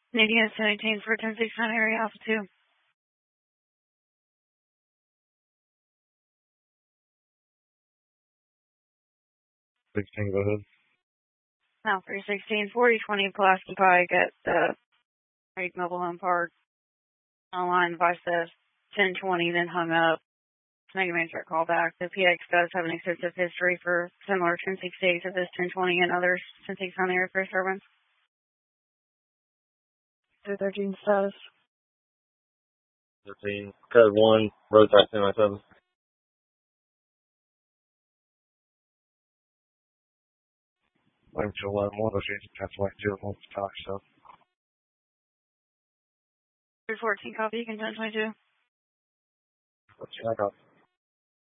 Needing a 17 for 1069 area Alpha 2. 16, go ahead. Now 316, 4020 Pulaski Pike at the Creek Mobile Home Park. Online device says 1020, then hung up. Make a major call back. The PX does have an extensive history for similar 1068 to this 1020 and others 1069 area for disturbance. 213 status. 13, code 1, roadside semi-7. Lane 211, 108, cancel lane 0, talk, so. 314 copy, you can 1022. I got